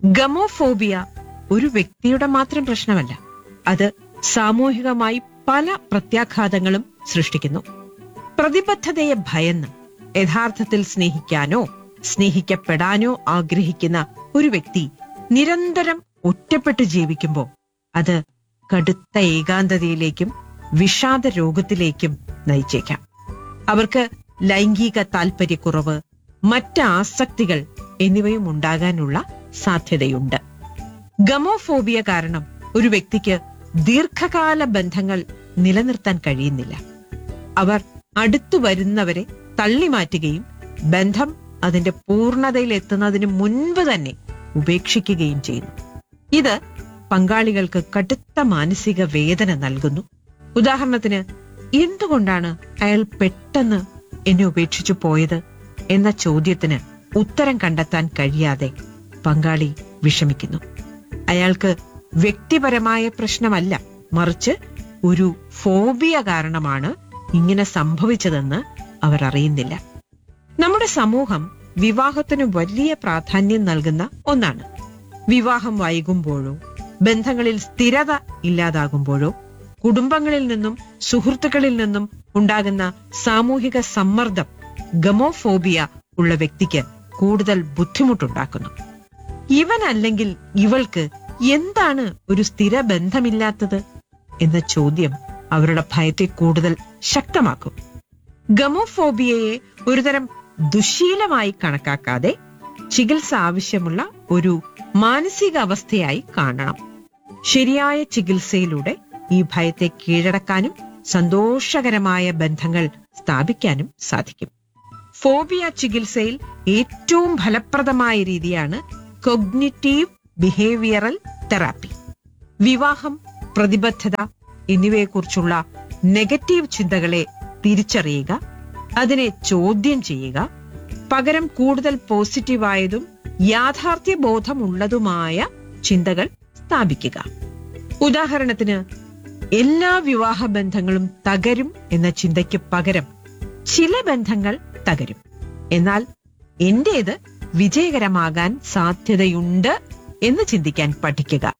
ഗമോഫോബിയ ഒരു വ്യക്തിയുടെ മാത്രം പ്രശ്നമല്ല. അത് സാമൂഹികമായി പല പ്രത്യാഘാതങ്ങളും സൃഷ്ടിക്കുന്നു. പ്രതിബദ്ധതയെ ഭയന്ന് യഥാർത്ഥത്തിൽ സ്നേഹിക്കാനോ സ്നേഹിക്കപ്പെടാനോ ആഗ്രഹിക്കുന്ന ഒരു വ്യക്തി നിരന്തരം ഒറ്റപ്പെട്ട് ജീവിക്കുമ്പോൾ അത് കടുത്ത ഏകാന്തതയിലേക്കും വിഷാദ രോഗത്തിലേക്കും നയിച്ചേക്കാം. അവർക്ക് ലൈംഗിക താൽപര്യക്കുറവ്, മറ്റ് ആസക്തികൾ എന്നിവയും ഉണ്ടാകാനുള്ള സാധ്യതയുണ്ട്. ഗമോഫോബിയ കാരണം ഒരു വ്യക്തിക്ക് ദീർഘകാല ബന്ധങ്ങൾ നിലനിർത്താൻ കഴിയുന്നില്ല. അവർ അടുത്തു വരുന്നവരെ തള്ളിമാറ്റുകയും ബന്ധം അതിന്റെ പൂർണ്ണതയിൽ എത്തുന്നതിന് മുൻപ് തന്നെ ഉപേക്ഷിക്കുകയും ചെയ്യുന്നു. ഇത് പങ്കാളികൾക്ക് കടുത്ത മാനസിക വേദന നൽകുന്നു. ഉദാഹരണത്തിന്, എന്തുകൊണ്ടാണ് അയാൾ പെട്ടെന്ന് എന്നെ ഉപേക്ഷിച്ചു പോയത് എന്ന ചോദ്യത്തിന് ഉത്തരം കണ്ടെത്താൻ കഴിയാതെ പങ്കാളി വിഷമിക്കുന്നു. അയാൾക്ക് വ്യക്തിപരമായ പ്രശ്നമല്ല, മറിച്ച് ഒരു ഫോബിയ കാരണമാണ് ഇങ്ങനെ സംഭവിച്ചതെന്ന് അവർ അറിയുന്നില്ല. നമ്മുടെ സമൂഹം വിവാഹത്തിന് വലിയ പ്രാധാന്യം നൽകുന്ന ഒന്നാണ്. വിവാഹം വൈകുമ്പോഴോ ബന്ധങ്ങളിൽ സ്ഥിരത ഇല്ലാതാകുമ്പോഴോ കുടുംബങ്ങളിൽ നിന്നും സുഹൃത്തുക്കളിൽ നിന്നും ഉണ്ടാകുന്ന സാമൂഹിക സമ്മർദ്ദം ഗമോഫോബിയ ഉള്ള വ്യക്തിക്ക് കൂടുതൽ ബുദ്ധിമുട്ടുണ്ടാക്കുന്നു. ഇവൻ അല്ലെങ്കിൽ ഇവൾക്ക് എന്താണ് ഒരു സ്ഥിര ബന്ധമില്ലാത്തത് എന്ന ചോദ്യം അവരുടെ ഭയത്തെ കൂടുതൽ ശക്തമാക്കും. ഗമോഫോബിയയെ ഒരുതരം ദുശീലമായി കണക്കാക്കാതെ ചികിത്സ ആവശ്യമുള്ള ഒരു മാനസികാവസ്ഥയായി കാണണം. ശരിയായ ചികിത്സയിലൂടെ ഈ ഭയത്തെ കീഴടക്കാനും സന്തോഷകരമായ ബന്ധങ്ങൾ സ്ഥാപിക്കാനും സാധിക്കും. ഫോബിയ ചികിത്സയിൽ ഏറ്റവും ഫലപ്രദമായ രീതിയാണ് കോഗ്നിറ്റീവ് ബിഹേവിയറൽ തെറാപ്പി. വിവാഹം, പ്രതിബദ്ധത എന്നിവയെക്കുറിച്ചുള്ള നെഗറ്റീവ് ചിന്തകളെ തിരിച്ചറിയുക, അതിനെ ചോദ്യം ചെയ്യുക, പകരം കൂടുതൽ പോസിറ്റീവായതും യാഥാർത്ഥ്യബോധമുള്ളതുമായ ചിന്തകൾ സ്ഥാപിക്കുക. ഉദാഹരണത്തിന്, എല്ലാ വിവാഹ ബന്ധങ്ങളും തകരും എന്ന ചിന്തയ്ക്ക് പകരം ചില ബന്ധങ്ങൾ തകരും, എന്നാൽ എന്റേത് വിജയകരമാകാൻ സാധ്യതയുണ്ട് എന്ന് ചിന്തിക്കാൻ പഠിക്കുക.